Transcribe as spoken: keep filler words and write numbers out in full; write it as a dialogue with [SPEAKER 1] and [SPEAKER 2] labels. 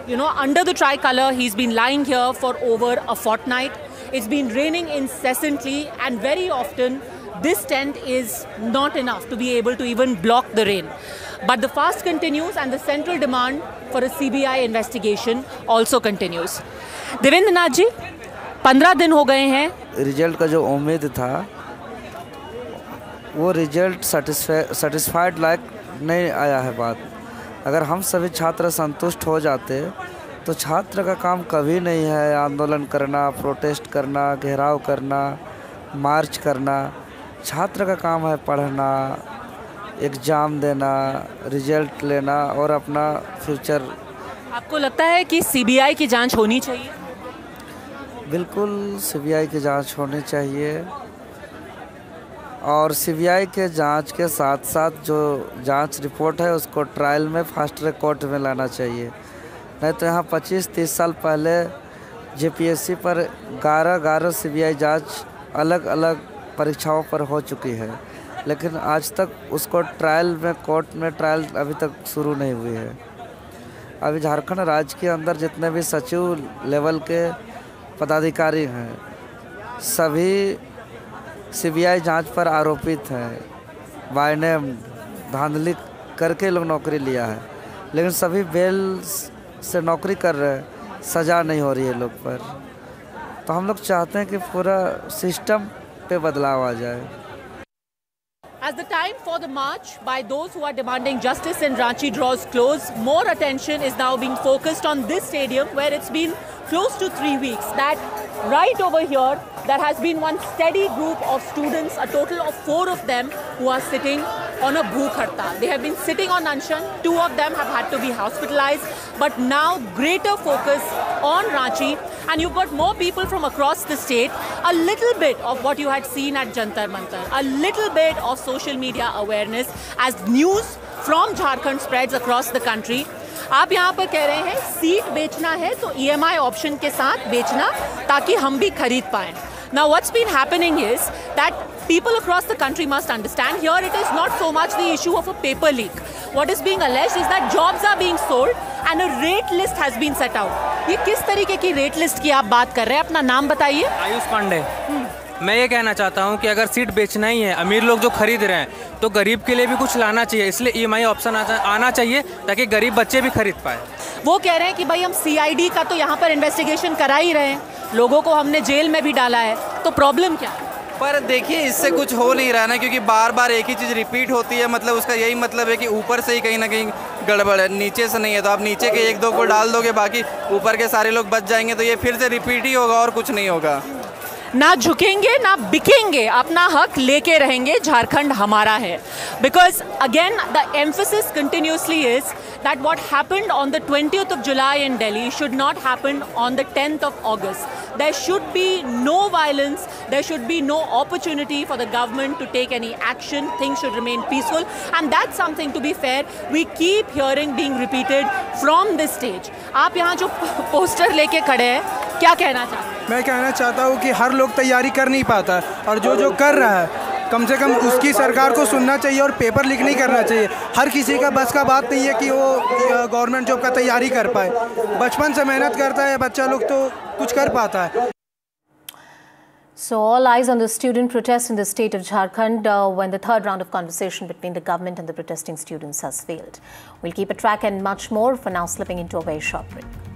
[SPEAKER 1] you know, under the tricolor. He's been lying here for over a fortnight. It's been raining incessantly, and very often this tent is not enough to be able to even block the rain. But the fast continues, and the central demand for a C B I investigation also continues. Devendra Nath ji, पंद्रह दिन हो गए हैं।
[SPEAKER 2] Result का जो उम्मीद था वो रिजल्ट सेटिस्फाइड लायक नहीं आया है। बात अगर हम सभी छात्र संतुष्ट हो जाते तो छात्र का काम कभी नहीं है आंदोलन करना, प्रोटेस्ट करना, घेराव करना, मार्च करना। छात्र का काम है पढ़ना, एग्ज़ाम देना, रिजल्ट लेना और अपना फ्यूचर।
[SPEAKER 1] आपको लगता है कि सीबीआई की जांच होनी चाहिए?
[SPEAKER 2] बिल्कुल सीबीआई की जांच होनी चाहिए, और सीबीआई के जांच के साथ साथ जो जांच रिपोर्ट है उसको ट्रायल में फास्ट ट्रैक कोर्ट में लाना चाहिए। नहीं तो यहाँ पच्चीस तीस साल पहले जेपीएससी पर ग्यारह ग्यारह सीबीआई जांच अलग अलग परीक्षाओं पर हो चुकी है, लेकिन आज तक उसको ट्रायल में कोर्ट में ट्रायल अभी तक शुरू नहीं हुई है। अभी झारखंड राज्य के अंदर जितने भी सचिव लेवल के पदाधिकारी हैं सभी सीबीआई जांच पर आरोपित हैं। बाय नेम धांधली करके लोग नौकरी लिया है, लेकिन सभी बेल से नौकरी कर रहे हैं, सज़ा नहीं हो रही है लोग पर। तो हम लोग चाहते हैं कि पूरा सिस्टम पे बदलाव आ जाए।
[SPEAKER 1] As the time for the march by those who are demanding justice in Ranchi draws close, more attention is now being focused on this stadium where it's been close to three weeks. That right over here, there has been one steady group of students, a total of four of them, who are sitting on a bhook hartal. They have been sitting on Anshan. Two of them have had to be hospitalized, but now greater focus on Ranchi. And you've got more people from across the state, a little bit of what you had seen at Jantar Mantar, a little bit of social media awareness as news from Jharkhand spreads across the country. आप यहाँ पर कह रहे हैं seat बेचना है तो EMI option के साथ बेचना ताकि हम भी खरीद पाएं. Now what's been happening is that people across the country must understand here it is not so much the issue of a paper leak. What is being alleged is that jobs are being sold and a rate list has been set out. ये किस तरीके की rate list की आप बात कर रहे हैं? अपना नाम बताइए.
[SPEAKER 3] आयुष पांडे. मैं ये कहना चाहता हूँ कि अगर सीट बेचना ही है, अमीर लोग जो खरीद रहे हैं तो गरीब के लिए भी कुछ लाना चाहिए, इसलिए ईएमआई ऑप्शन आना चाहिए ताकि गरीब बच्चे भी खरीद पाए.
[SPEAKER 1] वो कह रहे हैं कि भाई हम सीआईडी का तो यहाँ पर इन्वेस्टिगेशन करा ही रहे हैं, लोगों को हमने जेल में भी डाला है, तो प्रॉब्लम क्या है?
[SPEAKER 4] पर देखिए इससे कुछ हो नहीं रहा ना, क्योंकि बार बार एक ही चीज़ रिपीट होती है. मतलब उसका यही मतलब है कि ऊपर से ही कहीं ना कहीं गड़बड़ है, नीचे से नहीं है. तो आप नीचे के एक दो को डाल दोगे, बाकी ऊपर के सारे लोग बच जाएंगे, तो ये फिर से रिपीट ही होगा और कुछ नहीं होगा.
[SPEAKER 1] ना झुकेंगे ना बिकेंगे, अपना हक लेके रहेंगे, झारखंड हमारा है. Because again the emphasis continuously is that what happened on the twentieth of July in Delhi should not happen on the tenth of August. There should be no violence, there should be no opportunity for the government to take any action. Things should remain peaceful, and that's something, to be fair, we keep hearing being repeated from this stage. आप यहाँ जो poster लेके खड़े हैं, क्या कहना चाहते हैं?
[SPEAKER 5] मैं कहना चाहता हूँ कि हर लोग तैयारी कर नहीं पाता, और जो जो कर रहा है कम से कम उसकी सरकार को सुनना चाहिए और पेपर लीक नहीं करना चाहिए. हर किसी का बस का बात नहीं है कि वो गवर्नमेंट जॉब का तैयारी कर पाए. बचपन से मेहनत करता है बच्चा लोग तो कुछ कर पाता है.
[SPEAKER 6] So all eyes on the student protest in the state of Jharkhand uh, when the third round of conversation between the government and the protesting students has failed. We'll keep a track and much more. For now, slipping into a very short break.